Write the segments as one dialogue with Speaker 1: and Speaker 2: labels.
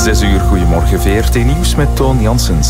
Speaker 1: 6 uur, goedemorgen. VRT Nieuws met Toon Janssens.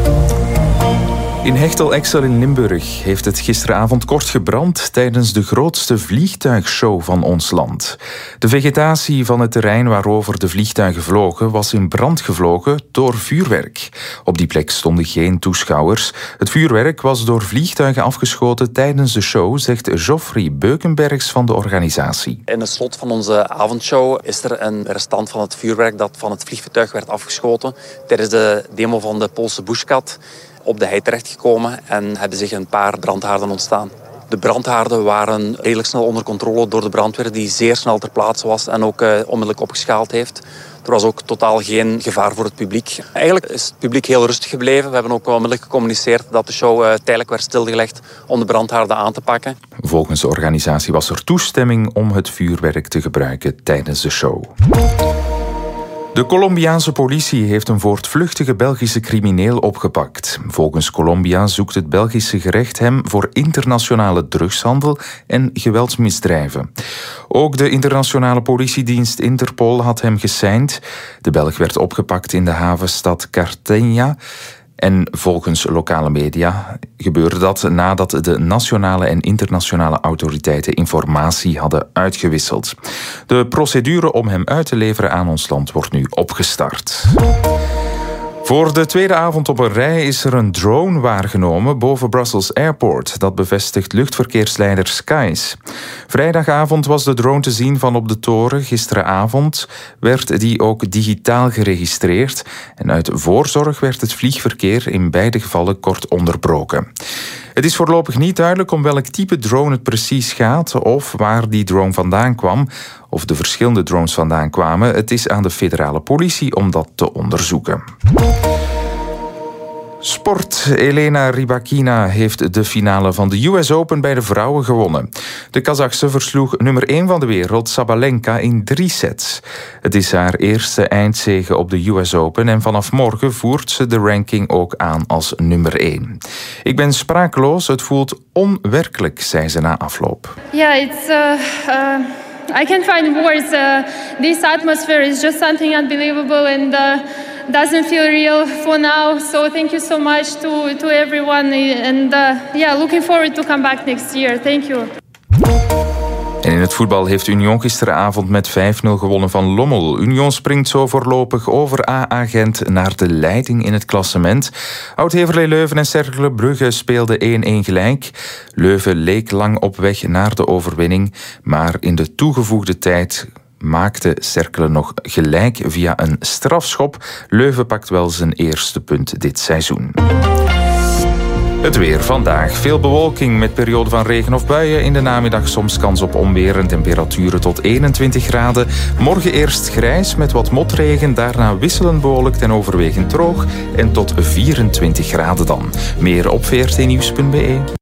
Speaker 1: In Hechtel-Exel in Limburg heeft het gisteravond kort gebrand tijdens de grootste vliegtuigshow van ons land. De vegetatie van het terrein waarover de vliegtuigen vlogen was in brand gevlogen door vuurwerk. Op die plek stonden geen toeschouwers. Het vuurwerk was door vliegtuigen afgeschoten tijdens de show, zegt Geoffrey Beukenbergs van de organisatie.
Speaker 2: In het slot van onze avondshow is er een restant van het vuurwerk dat van het vliegtuig werd afgeschoten tijdens de demo van de Poolse bushkat op de hei terechtgekomen en hebben zich een paar brandhaarden ontstaan. De brandhaarden waren redelijk snel onder controle door de brandweer die zeer snel ter plaatse was en ook onmiddellijk opgeschaald heeft. Er was ook totaal geen gevaar voor het publiek. Eigenlijk is het publiek heel rustig gebleven. We hebben ook onmiddellijk gecommuniceerd dat de show tijdelijk werd stilgelegd om de brandhaarden aan te pakken.
Speaker 1: Volgens de organisatie was er toestemming om het vuurwerk te gebruiken tijdens de show. De Colombiaanse politie heeft een voortvluchtige Belgische crimineel opgepakt. Volgens Colombia zoekt het Belgische gerecht hem voor internationale drugshandel en geweldsmisdrijven. Ook de internationale politiedienst Interpol had hem geseind. De Belg werd opgepakt in de havenstad Cartagena. En volgens lokale media gebeurde dat nadat de nationale en internationale autoriteiten informatie hadden uitgewisseld. De procedure om hem uit te leveren aan ons land wordt nu opgestart. Voor de tweede avond op een rij is er een drone waargenomen boven Brussels Airport. Dat bevestigt luchtverkeersleider Skies. Vrijdagavond was de drone te zien van op de toren. Gisteravond werd die ook digitaal geregistreerd. En uit voorzorg werd het vliegverkeer in beide gevallen kort onderbroken. Het is voorlopig niet duidelijk om welk type drone het precies gaat of waar die drone vandaan kwam, of de verschillende drones vandaan kwamen. Het is aan de federale politie om dat te onderzoeken. Sport. Elena Rybakina heeft de finale van de US Open bij de vrouwen gewonnen. De Kazachse versloeg nummer 1 van de wereld, Sabalenka, in 3 sets. Het is haar eerste eindzege op de US Open en vanaf morgen voert ze de ranking ook aan als nummer 1. Ik ben sprakeloos, het voelt onwerkelijk, zei ze na afloop.
Speaker 3: Ja, I can't find words. This atmosphere is just something unbelievable and doesn't feel real for now. So thank you so much to everyone and looking forward to come back next year. Thank you.
Speaker 1: En in het voetbal heeft Union gisteravond met 5-0 gewonnen van Lommel. Union springt zo voorlopig over AA Gent naar de leiding in het klassement. Oud-Heverlee Leuven en Cercle Brugge speelden 1-1 gelijk. Leuven leek lang op weg naar de overwinning, maar in de toegevoegde tijd maakte Cercle nog gelijk via een strafschop. Leuven pakt wel zijn eerste punt dit seizoen. Het weer vandaag. Veel bewolking met periode van regen of buien. In de namiddag soms kans op onweer en temperaturen tot 21 graden. Morgen eerst grijs met wat motregen. Daarna wisselend bewolkt en overwegend droog. En tot 24 graden dan. Meer op vrtnieuws.be.